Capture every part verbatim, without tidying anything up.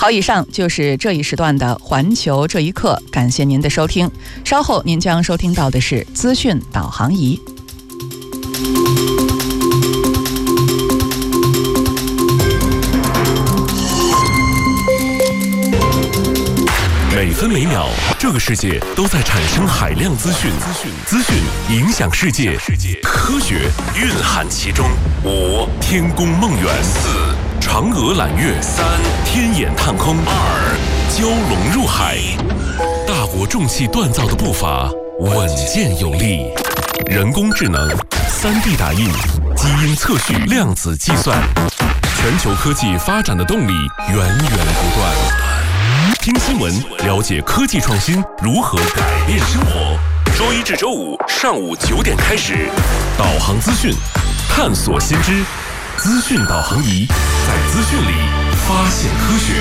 好，以上就是这一时段的环球这一刻，感谢您的收听。稍后您将收听到的是资讯导航仪。 每分每秒，这个世界都在产生海量资讯，资讯影响世界，科学蕴含其中。五、天宫梦远；四、嫦娥揽月；三、天眼探空；二、蛟龙入海。大国重器锻造的步伐稳健有力，人工智能、三 D 打印、基因测序、量子计算，全球科技发展的动力源源不断。听新闻，了解科技创新如何改变生活。周一至周五上午九点开始，导航资讯，探索新知，资讯导航仪，在资讯里发现科学。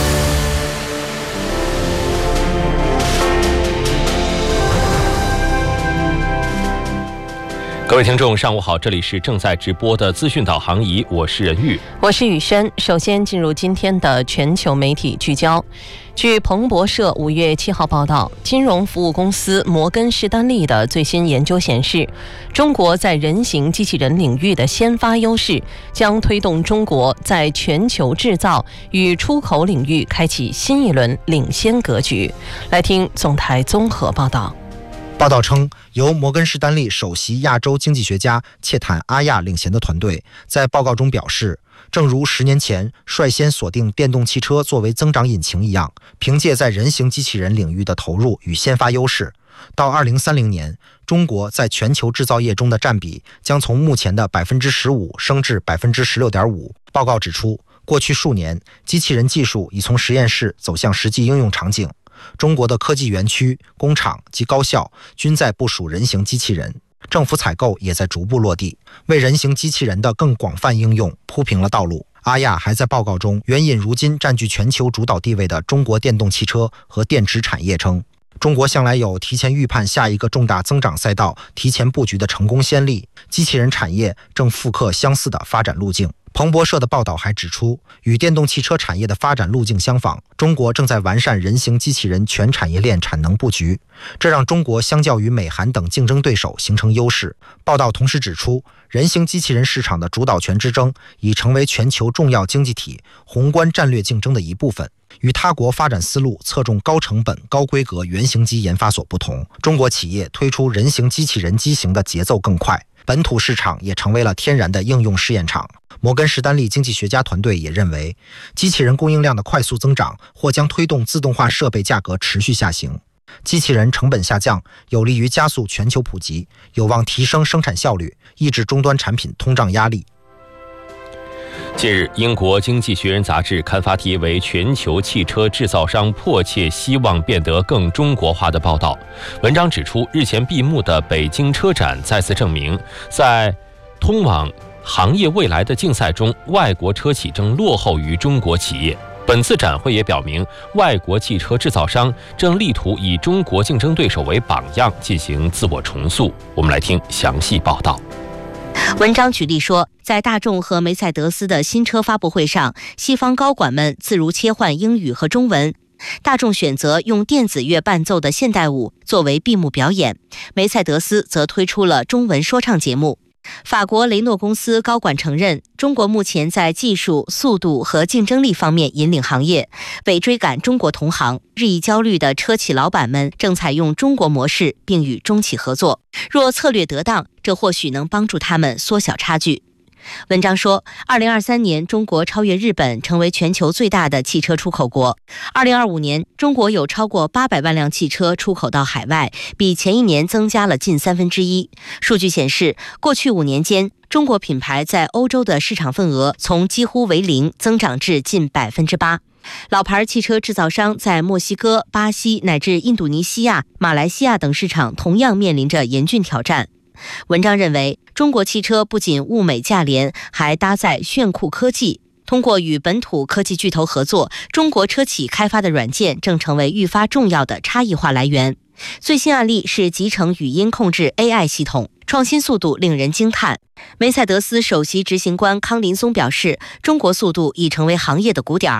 各位听众，上午好，这里是正在直播的资讯导航仪，我是任玉， 我是雨轩。首先进入今天的全球媒体聚焦。据彭博社五月七号报道，金融服务公司摩根士丹利的最新研究显示，中国在人形机器人领域的先发优势，将推动中国在全球制造与出口领域开启新一轮领先格局。来听总台综合报道。 报道称，由摩根士丹利首席亚洲经济学家切坦阿亚领衔的团队在报告中表示，正如十年前率先锁定电动汽车作为增长引擎一样，凭借在人形机器人领域的投入与先发优势，到二零三零年，中国在全球制造业中的占比将从目前的 百分之十五 升至 百分之十六点五。 报告指出，过去数年，机器人技术已从实验室走向实际应用场景，中国的科技园区、工厂及高校均在部署人形机器人，政府采购也在逐步落地，为人形机器人的更广泛应用铺平了道路。阿亚还在报告中援引如今占据全球主导地位的中国电动汽车和电池产业称，中国向来有提前预判下一个重大增长赛道、提前布局的成功先例，机器人产业正复刻相似的发展路径。彭博社的报道还指出，与电动汽车产业的发展路径相仿，中国正在完善人形机器人全产业链产能布局，这让中国相较于美韩等竞争对手形成优势。报道同时指出，人形机器人市场的主导权之争已成为全球重要经济体宏观战略竞争的一部分。与他国发展思路侧重高成本、高规格原型机研发所不同，中国企业推出人形机器人机型的节奏更快，本土市场也成为了天然的应用试验场。摩根士丹利经济学家团队也认为，机器人供应量的快速增长或将推动自动化设备价格持续下行。机器人成本下降，有利于加速全球普及，有望提升生产效率，抑制终端产品通胀压力。 近日，英国经济学人杂志刊发题为《全球汽车制造商迫切希望变得更中国化》的报道。文章指出，日前闭幕的北京车展再次证明，在通往行业未来的竞赛中，外国车企正落后于中国企业。本次展会也表明，外国汽车制造商正力图以中国竞争对手为榜样，进行自我重塑。我们来听详细报道。 文章举例说，在大众和梅赛德斯的新车发布会上，西方高管们自如切换英语和中文。大众选择用电子乐伴奏的现代舞作为闭幕表演，梅赛德斯则推出了中文说唱节目。法国雷诺公司高管承认，中国目前在技术、速度和竞争力方面引领行业，为追赶中国同行，日益焦虑的车企老板们正采用中国模式，并与中企合作。若策略得当，这或许能帮助他们缩小差距。文章说，二零二三年中国超越日本，成为全球最大的汽车出口国。二零二五年，中国有超过八百万辆汽车出口到海外，比前一年增加了近三分之一。数据显示，过去五年间，中国品牌在欧洲的市场份额从几乎为零增长至近百分之八。老牌汽车制造商在墨西哥、巴西乃至印度尼西亚、马来西亚等市场同样面临着严峻挑战。文章认为，中国汽车不仅物美价廉，还搭载炫酷科技。通过与本土科技巨头合作，中国车企开发的软件正成为愈发重要的差异化来源。最新案例是集成语音控制 A I 系统，创新速度令人惊叹。梅赛德斯首席执行官康林松表示，中国速度已成为行业的鼓点。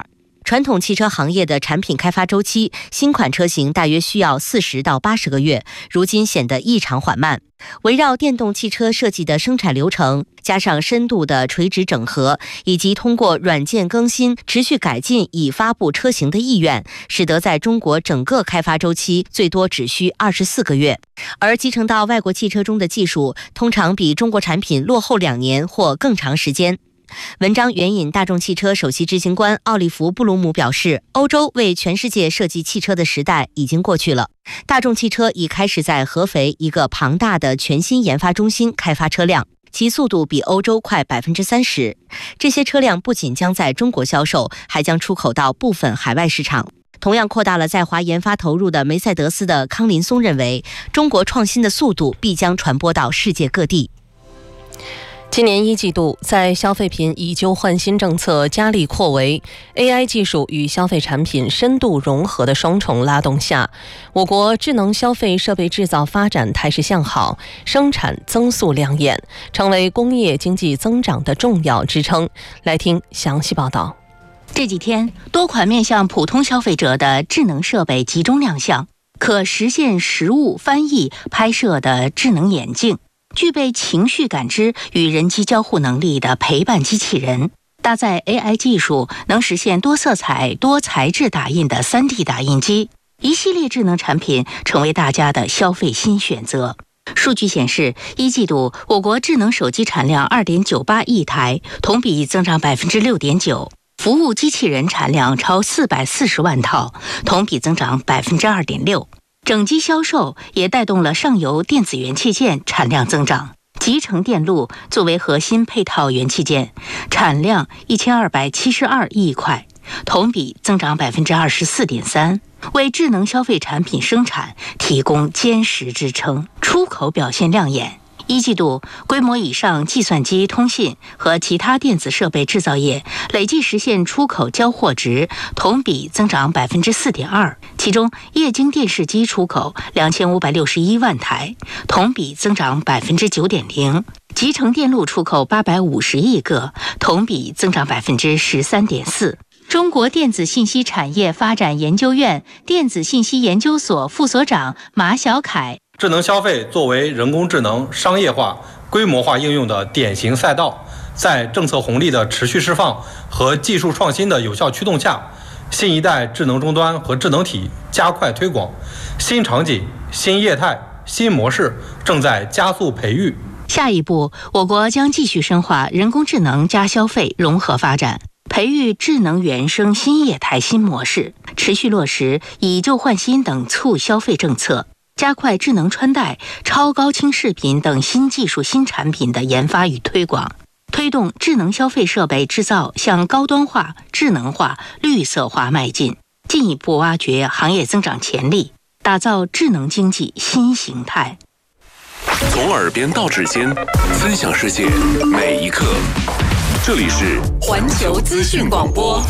传统汽车行业的产品开发周期，新款车型大约需要四十到八十个月，如今显得异常缓慢。围绕电动汽车设计的生产流程，加上深度的垂直整合，以及通过软件更新持续改进以发布车型的意愿，使得在中国整个开发周期最多只需二十四个月。而集成到外国汽车中的技术，通常比中国产品落后两年或更长时间。文章援引大众汽车首席执行官奥利弗·布鲁姆表示，欧洲为全世界设计汽车的时代已经过去了。大众汽车已开始在合肥一个庞大的全新研发中心开发车辆，其速度比欧洲快 百分之三十。 这些车辆不仅将在中国销售，还将出口到部分海外市场。同样扩大了在华研发投入的梅赛德斯的康林松认为，中国创新的速度必将传播到世界各地。 今年一季度，在消费品以旧换新政策加力扩围、A I 技术与消费产品深度融合的双重拉动下，我国智能消费设备制造发展态势向好，生产增速亮眼，成为工业经济增长的重要支撑。来听详细报道。 这几天，多款面向普通消费者的智能设备集中亮相，可实现实物翻译、拍摄的智能眼镜。具备情绪感知与人机交互能力的陪伴机器人，搭载 A I 技术，能实现多色彩、多材质打印的 三 D 打印机，一系列智能产品成为大家的消费新选择。数据显示，一季度我国智能手机产量 二点九八亿台，同比增长 百分之六点九， 服务机器人产量超四百四十万套，同比增长 百分之二点六。整机销售也带动了上游电子元器件产量增长。集成电路作为核心配套元器件，产量一千二百七十二亿块，同比增长 百分之二十四点三， 为智能消费产品生产提供坚实支撑。出口表现亮眼。一季度，规模以上计算机、通信和其他电子设备制造业累计实现出口交货值同比增长 百分之四点二， 其中液晶电视机出口两千五百六十一万台，同比增长 百分之九点零， 集成电路出口八百五十亿个，同比增长 百分之十三点四。中国电子信息产业发展研究院电子信息研究所副所长马晓凯， 智能消费作为人工智能商业化、规模化应用的典型赛道，在政策红利的持续释放和技术创新的有效驱动下，新一代智能终端和智能体加快推广，新场景、新业态、新模式正在加速培育。 下一步，我国将继续深化人工智能加消费融合发展，培育智能原生新业态新模式，持续落实以旧换新等促消费政策，加快智能穿戴、超高清视频等新技术新产品的研发与推广，推动智能消费设备制造向高端化、智能化、绿色化迈进，进一步挖掘行业增长潜力，打造智能经济新形态。 从耳边到指尖，分享世界每一刻。这里是环球资讯广播。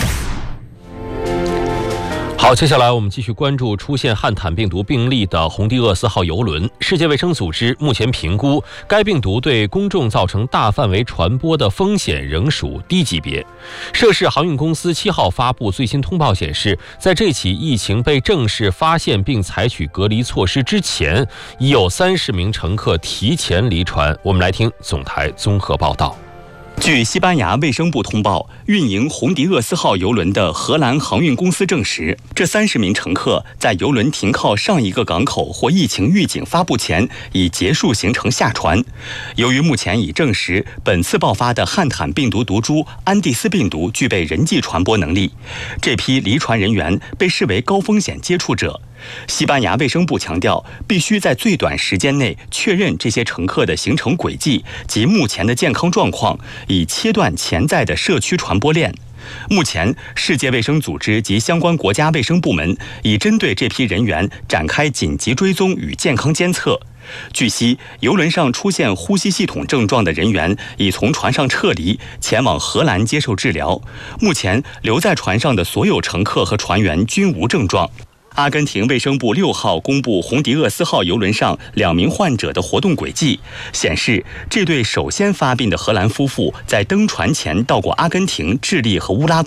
好，接下来我们继续关注出现汉坦病毒病例的红第厄斯号邮轮。世界卫生组织目前评估，该病毒对公众造成大范围传播的风险仍属低级别。涉事航运公司七号发布最新通报显示，在这起疫情被正式发现并采取隔离措施之前，已有三十名乘客提前离船。我们来听总台综合报道。 据西班牙卫生部通报，运营红迪厄斯号邮轮的荷兰航运公司证实，这三十名乘客在邮轮停靠上一个港口或疫情预警发布前已结束行程下船。由于目前已证实本次爆发的汉坦病毒毒株安地斯病毒具备人际传播能力，这批离船人员被视为高风险接触者。西班牙卫生部强调，必须在最短时间内确认这些乘客的行程轨迹及目前的健康状况，以切断潜在的社区传播链。目前，世界卫生组织及相关国家卫生部门已针对这批人员展开紧急追踪与健康监测。据悉，邮轮上出现呼吸系统症状的人员已从船上撤离，前往荷兰接受治疗。目前，留在船上的所有乘客和船员均无症状。阿根廷卫生部六号公布红迪厄斯号邮轮上两名患者的活动轨迹，显示这对首先发病的荷兰夫妇在登船前到过阿根廷、智利和乌拉圭。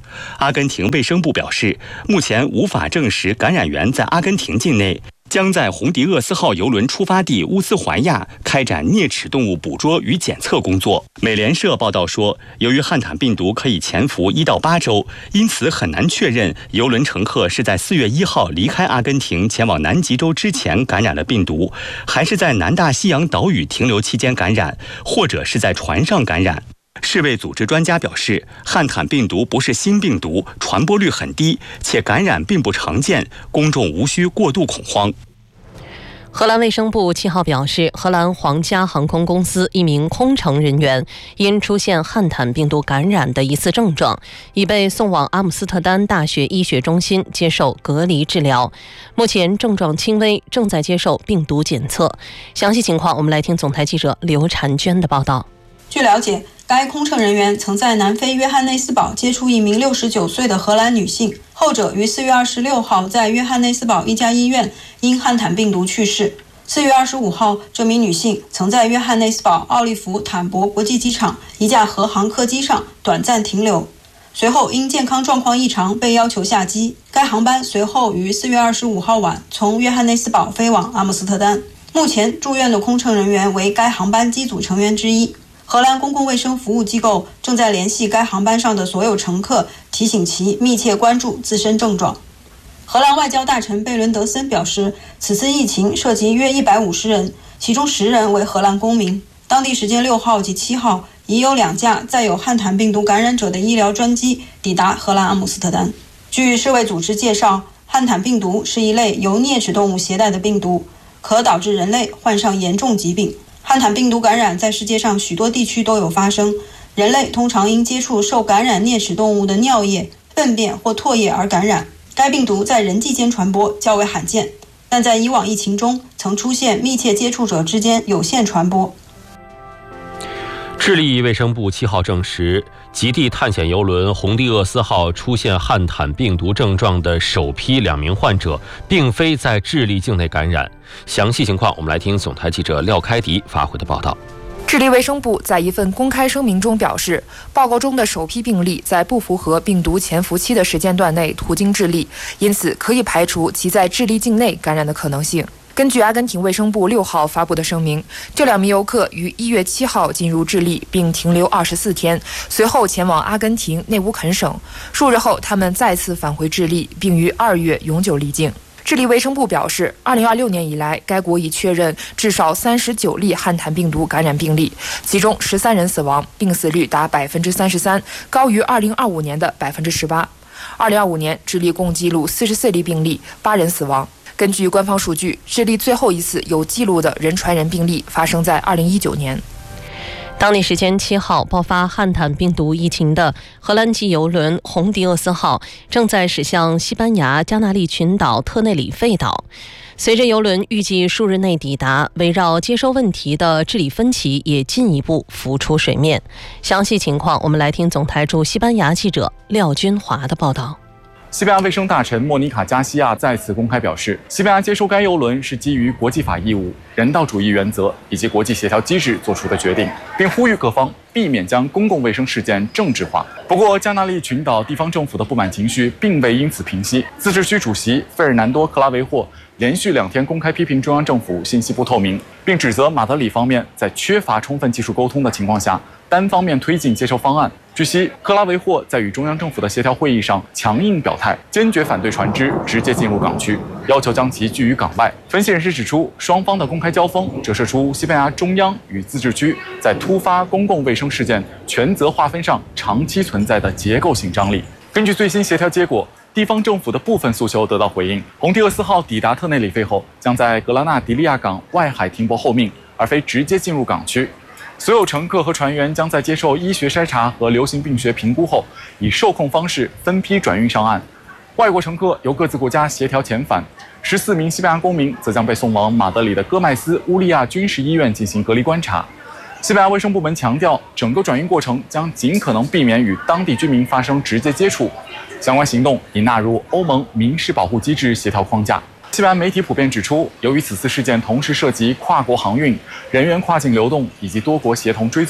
阿根廷卫生部表示，目前无法证实感染源在阿根廷境内，将在红迪厄斯号邮轮出发地乌斯怀亚开展啮齿动物捕捉与检测工作。美联社报道说，由于汉坦病毒可以潜伏一到八周，因此很难确认邮轮乘客是在四月一号离开阿根廷前往南极洲之前感染了病毒，还是在南大西洋岛屿停留期间感染，或者是在船上感染。世卫组织专家表示，汉坦病毒不是新病毒，传播率很低，且感染并不常见，公众无需过度恐慌。 荷兰卫生部七号表示，荷兰皇家航空公司一名空乘人员因出现汉坦病毒感染的疑似症状，已被送往阿姆斯特丹大学医学中心接受隔离治疗，目前症状轻微，正在接受病毒检测。详细情况，我们来听总台记者刘婵娟的报道。 据了解，该空乘人员曾在南非约翰内斯堡接触一名六十九岁的荷兰女性，后者于四月二十六号在约翰内斯堡一家医院因汉坦病毒去世。四月二十五号，这名女性曾在约翰内斯堡奥利弗坦博国际机场一架荷航客机上短暂停留，随后因健康状况异常被要求下机。该航班随后于四月二十五号晚从约翰内斯堡飞往阿姆斯特丹。目前住院的空乘人员为该航班机组成员之一。荷兰公共卫生服务机构正在联系该航班上的所有乘客，提醒其密切关注自身症状。荷兰外交大臣贝伦德森表示，此次疫情涉及约一百五十人，其中十人为荷兰公民。当地时间六号及七号，已有两架载有汉坦病毒感染者的医疗专机抵达荷兰阿姆斯特丹。据世卫组织介绍，汉坦病毒是一类由啮齿动物携带的病毒，可导致人类患上严重疾病。汉坦病毒感染在世界上许多地区都有发生，人类通常因接触受感染啮齿动物的尿液、粪便或唾液而感染。该病毒在人际间传播较为罕见，但在以往疫情中曾出现密切接触者之间有限传播。 智利卫生部七号证实，极地探险游轮红迪厄斯号出现汉坦病毒症状的首批两名患者，并非在智利境内感染。详细情况，我们来听总台记者廖开迪发回的报道。 智利卫生部在一份公开声明中表示，报告中的首批病例在不符合病毒潜伏期的时间段内途经智利，因此可以排除其在智利境内感染的可能性。根据阿根廷卫生部六号发布的声明，这两名游客于一月七号进入智利并停留二十四天，随后前往阿根廷内乌肯省。数日后，他们再次返回智利，并于二月永久离境。智利卫生部表示，二零二六年以来，该国已确认至少三十九例汉坦病毒感染病例，其中十三人死亡，病死率达百分之三十三，高于二零二五年的百分之十八。二零二五年，智利共记录四十四例病例，八人死亡。根据官方数据，智利最后一次有记录的人传人病例发生在二零一九年。 当地时间七号，爆发汉坦病毒疫情的荷兰籍邮轮红迪厄斯号正在驶向西班牙加那利群岛特内里费岛。随着邮轮预计数日内抵达，围绕接收问题的治理分歧也进一步浮出水面。详细情况，我们来听总台驻西班牙记者廖军华的报道。 西班牙卫生大臣莫妮卡·加西亚再次公开表示，西班牙接收该邮轮是基于国际法义务、人道主义原则以及国际协调机制做出的决定，并呼吁各方避免将公共卫生事件政治化。不过，加那利群岛地方政府的不满情绪并未因此平息。自治区主席费尔南多·克拉维霍连续两天公开批评中央政府信息不透明，并指责马德里方面在缺乏充分技术沟通的情况下，单方面推进接收方案。据悉，克拉维霍在与中央政府的协调会议上强硬表态，坚决反对船只直接进入港区，要求将其拒于港外。分析人士指出，双方的公开交锋折射出西班牙中央与自治区在突发公共卫生事件权责划分上长期存在的结构性张力。根据最新协调结果，地方政府的部分诉求得到回应。红迪厄斯号抵达特内里费后，将在格拉纳迪利亚港外海停泊候命，而非直接进入港区。所有乘客和船员将在接受医学筛查和流行病学评估后，以受控方式分批转运上岸。外国乘客由各自国家协调遣返，十四名西班牙公民则将被送往马德里的戈麦斯乌利亚军事医院进行隔离观察。西班牙卫生部门强调，整个转运过程将尽可能避免与当地居民发生直接接触，相关行动已纳入欧盟民事保护机制协调框架。西班牙媒体普遍指出，由于此次事件同时涉及跨国航运、人员跨境流动以及多国协同追踪，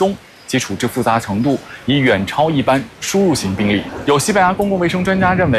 其处置复杂程度已远超一般输入型病例。有西班牙公共卫生专家认为，